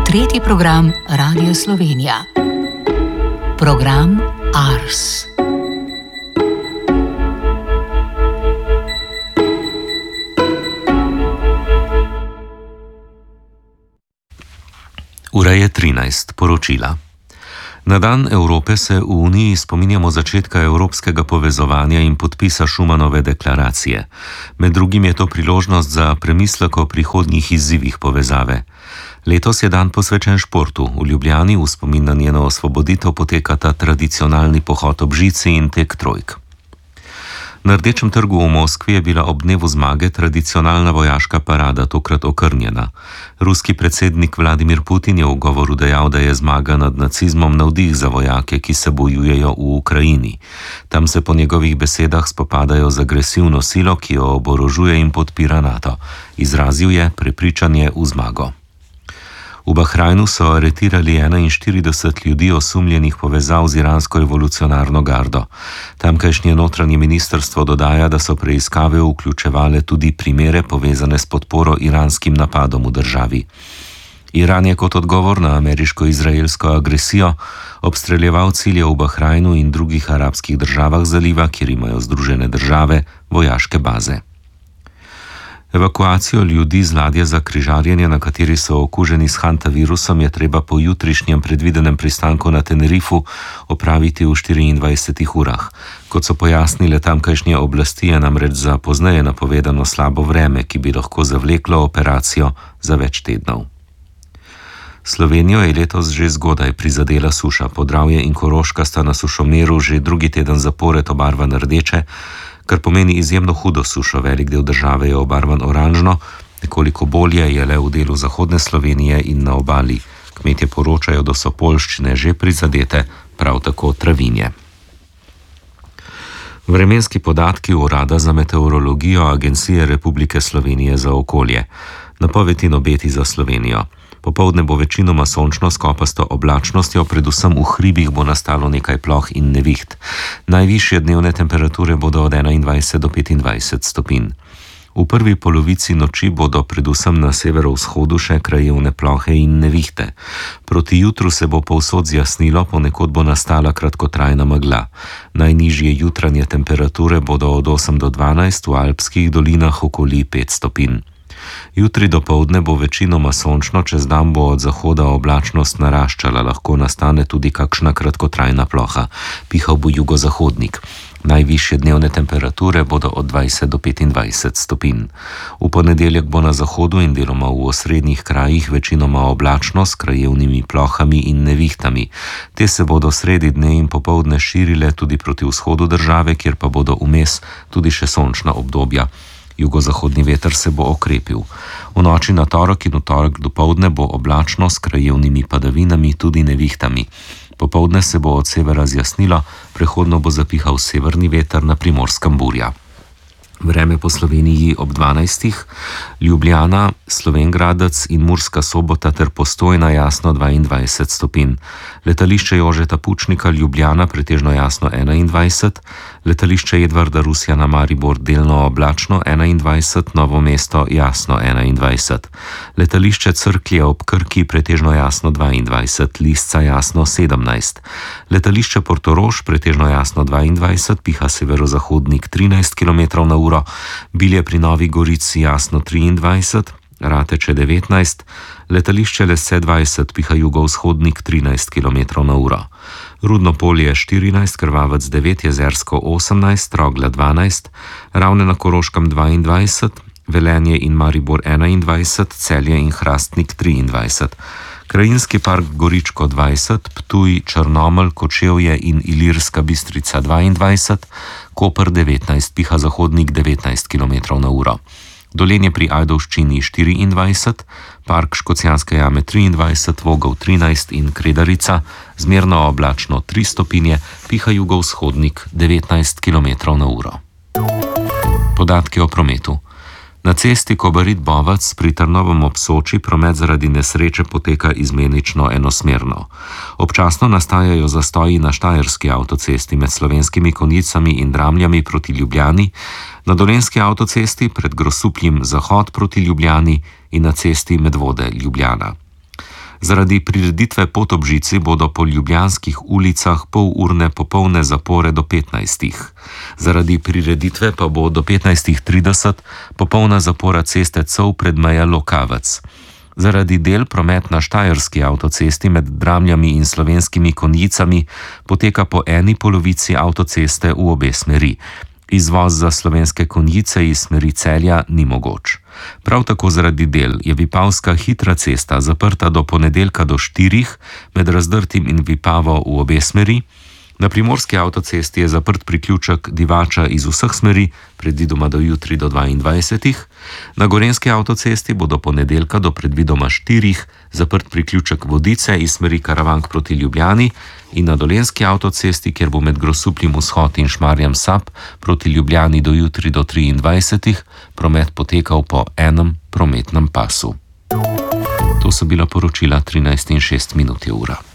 tretji program Radio Slovenija. Program Ars. Ura je 13. Poročila. Na dan Evrope se v Uniji spominjamo začetka evropskega povezovanja in podpisa Schumanove deklaracije. Med drugim je to priložnost za premislek o prihodnjih izzivih povezave. Letos je dan posvečen športu. V Ljubljani v spomin na njeno osvoboditev potekata tradicionalni pohod ob žici in tek trojk. Na Rdečem trgu v Moskvi je bila ob dnevu zmage tradicionalna vojaška parada, tokrat okrnjena. Ruski predsednik Vladimir Putin je v govoru dejal, da je zmaga nad nacizmom navdih za vojake, ki se bojujejo v Ukrajini. Tam se po njegovih besedah spopadajo z agresivno silo, ki jo oborožuje in podpira NATO. Izrazil je prepričanje v zmago. V Bahrajnu so aretirali 41 ljudi osumljenih povezav z iransko revolucionarno gardo. Tamkajšnje notranje ministrstvo dodaja, da so preiskave vključevale tudi primere povezane s podporo iranskim napadom v državi. Iran je kot odgovor na ameriško-izraelsko agresijo obstreljeval cilje v Bahrajnu in drugih arabskih državah zaliva, kjer imajo Združene države vojaške baze. Evakuacijo ljudi z ladje za križarjenje, na kateri so okuženi s hantavirusom, je treba po jutrišnjem predvidenem pristanku na Tenerifu opraviti v 24 urah. Kot so pojasnile tamkajšnje oblasti, je namreč za pozneje napovedano slabo vreme, ki bi lahko zavleklo operacijo za več tednov. Slovenijo je letos že zgodaj prizadela suša. Podravje in Koroška sta na sušomeru že drugi teden zapored obarvan rdeče, kar pomeni izjemno hudo sušo. Velik del države je obarvan oranžno, nekoliko bolje je le v delu zahodne Slovenije in na obali. Kmetje poročajo, da so poljščine že prizadete, prav tako travinje. Vremenski podatki Urada za meteorologijo Agencije Republike Slovenije za okolje. Napoved in obeti za Slovenijo. Popoldne bo večinoma sončno s kopasto oblačnostjo, predvsem v hribih bo nastalo nekaj ploh in neviht. Najvišje dnevne temperature bodo od 21 do 25 stopinj. V prvi polovici noči bodo predvsem na severovzhodu še krajevne plohe in nevihte. Proti jutru se bo povsod zjasnilo, ponekod bo nastala kratkotrajna megla. Najnižje jutranje temperature bodo od 8 do 12, v alpskih dolinah okoli 5 stopinj. Jutri dopoldne bo večinoma sončno, čez dan bo od zahoda oblačnost naraščala, lahko nastane tudi kakšna kratkotrajna ploha. Pihal bo jugozahodnik. Najvišje dnevne temperature bodo od 20 do 25 stopinj. V ponedeljek bo na zahodu in deloma v osrednjih krajih večinoma oblačno s krajevnimi plohami in nevihtami. Te se bodo sredi dne in popoldne širile tudi proti vzhodu države, kjer pa bodo vmes tudi še sončna obdobja. Jugozahodni veter se bo okrepil. V noči na torek in v torek dopoldne bo oblačno s krajevnimi padavinami, tudi nevihtami. Popoldne se bo od severa zjasnilo, prehodno bo zapihal severni veter, na Primorskem burja. Vreme po Sloveniji ob 12. Ljubljana, Slovenj Gradec in Murska Sobota ter Postojna jasno 22 stopinj. Letališče Jožeta Pučnika Ljubljana pretežno jasno 21, letališče Edvarda Rusjana Maribor delno oblačno 21, Novo mesto jasno 21. Letališče Cerklje ob Krki pretežno jasno 22, Lisca jasno 17. Letališče Portorož pretežno jasno 22, piha severozahodnik 13 km/h, Bilje pri Novi Gorici jasno 23, Rateče 19, letališče Lese 20, piha jugovzhodnik 13 km/h. Rudno Polje 14, Krvavec 9, Jezersko 18, Trogla 12, Ravne na Koroškem 22, Velenje in Maribor 21, Celje in Hrastnik 23. Krajinski park Goričko 20, Ptuj, Črnomelj, Kočevje in Ilirska Bistrica 22, Koper 19, piha zahodnik 19 km/h. Dolenje pri Ajdovščini 24, park Škocjanske jame 23, Vogel 13 in Kredarica, zmerno oblačno 3 stopinje, piha jugovzhodnik 19 km/h. Podatki o prometu. Na cesti Kobarid-Bovac pri Trnovem ob Soči promet zaradi nesreče poteka izmenično enosmerno. Občasno nastajajo zastoji na štajerski avtocesti med Slovenskimi Konjicami in Dramljami proti Ljubljani, na Dolenjski avtocesti pred Grosupljem zahod proti Ljubljani in na cesti Medvode Ljubljana. Zaradi prireditve Pot ob žici bodo po ljubljanskih ulicah polurne popolne zapore do 15. Zaradi prireditve pa bo do 15:30 popolna zapora ceste Cov pred meja Lokavec. Zaradi del promet na Štajerski avtocesti med Dramljami in Slovenskimi Konjicami poteka po eni polovici avtoceste v obe smeri. Izvoz za Slovenske Konjice iz smeri Celja ni mogoč. Prav tako zaradi del je Vipavska hitra cesta zaprta do ponedeljka do 4 med Razdrtim in Vipavo v obe smeri. Na Primorski avtocesti je zaprt priključek Divača iz vseh smeri, predvidoma do jutri do 22. Na Gorenjski avtocesti bo do ponedeljka do predvidoma 4 zaprt priključek Vodice iz smeri Karavank proti Ljubljani in na Dolenjski avtocesti, kjer bo med Grosupljem vzhod in Šmarjem Sap proti Ljubljani do jutri do 23. promet potekal po enem prometnem pasu. To so bila poročila 13:06 ura.